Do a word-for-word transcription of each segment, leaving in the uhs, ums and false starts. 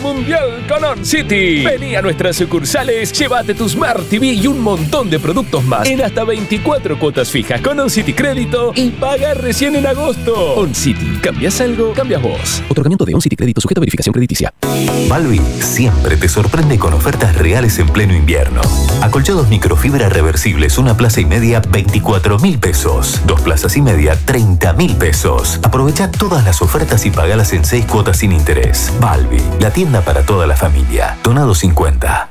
mundial con On City. Vení a nuestras sucursales, llévate tu Smart T V y un montón de productos más en hasta veinticuatro cuotas fijas con On City Crédito y paga recién en agosto. On City, ¿cambias algo? Cambias vos. Otorgamiento de On City Crédito sujeto a verificación crediticia. Balbi siempre te sorprende con ofertas reales en pleno invierno. Acolchados microfibra reversibles, una plaza y media, veinticuatro mil pesos. Dos plazas y media, treinta mil pesos. Aprovecha todas las ofertas y pagalas en seis cuotas sin interés. Balbi, la tienda para toda la familia. Donado cincuenta.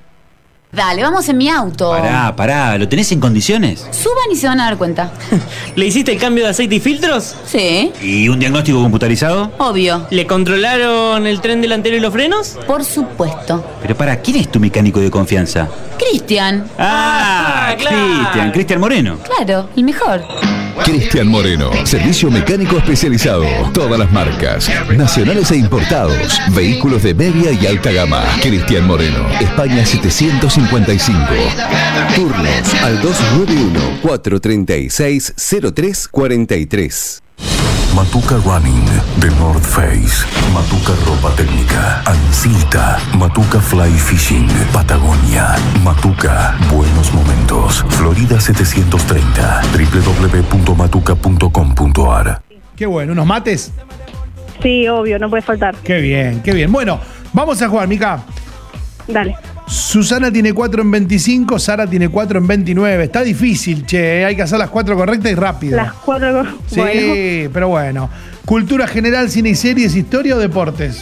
Dale, vamos en mi auto. Pará, pará, ¿lo tenés en condiciones? Suban y se van a dar cuenta. ¿Le hiciste el cambio de aceite y filtros? Sí. ¿Y un diagnóstico computarizado? Obvio. ¿Le controlaron el tren delantero y los frenos? Por supuesto. Pero pará, ¿quién es tu mecánico de confianza? Cristian. Ah, Ah, claro. Cristian, Cristian Moreno. Claro, el mejor. Cristian Moreno, servicio mecánico especializado. Todas las marcas, nacionales e importados. Vehículos de media y alta gama. Cristian Moreno, España setecientos cincuenta y cinco. Turnos al dos nueve uno, cuatro tres seis, cero tres cuatro tres. Matuca Running, The North Face, Matuca Ropa Técnica, Ancilta, Matuca Fly Fishing, Patagonia, Matuca Buenos Momentos, Florida setecientos treinta, doble u doble u doble u punto matuca punto com punto a r. Qué bueno, ¿unos mates? Sí, obvio, no puede faltar. Qué bien, qué bien. Bueno, vamos a jugar, Mica. Dale. Susana tiene cuatro en veinticinco, Sara tiene cuatro en veintinueve. Está difícil, che, hay que hacer las cuatro correctas y rápido. Las cuatro. Sí, Bueno. pero bueno. Cultura general, cine y series, historia o deportes.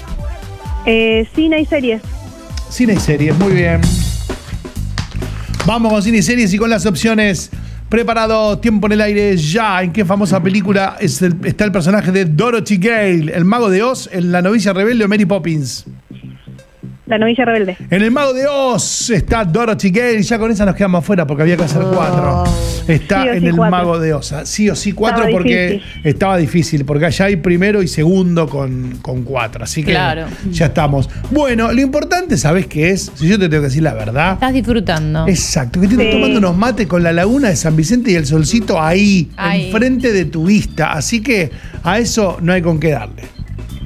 Eh, cine y series. Cine y series, muy bien. Vamos con cine y series y con las opciones. Preparado, tiempo en el aire, ya. ¿En qué famosa película es el- está el personaje de Dorothy Gale? ¿El mago de Oz, en La novicia rebelde o Mary Poppins? La novicia rebelde. En El Mago de Oz está Dorothy Gale. Ya con esa nos quedamos afuera porque había que hacer cuatro. Está Sí o en sí El cuatro. Mago de Oz. Sí o sí cuatro Estaba porque difícil. estaba difícil. Porque allá hay primero y segundo con, con cuatro. Así que Claro. ya estamos. Bueno, lo importante, ¿sabés qué es? Si yo te tengo que decir la verdad. Estás disfrutando. Exacto, que te estás Sí. tomando unos mates con la laguna de San Vicente y el solcito ahí, Ahí. enfrente de tu vista. Así que a eso no hay con qué darle.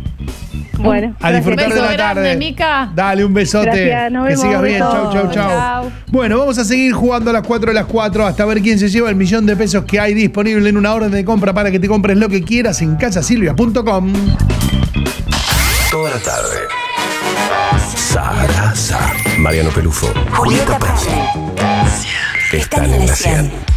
Bueno. A gracias. disfrutar de Beso la grande, tarde. Mica. Dale un besote. Gracias, nos que vemos, sigas bien. besos. Chau, chau, chau. Chau. Bueno, vamos a seguir jugando a las cuatro de las cuatro hasta ver quién se lleva el millón de pesos que hay disponible en una orden de compra para que te compres lo que quieras en casa silvia punto com. Toda la tarde. Sarasa, Mariano Pelufo, Julieta Pérez. Están en la cien.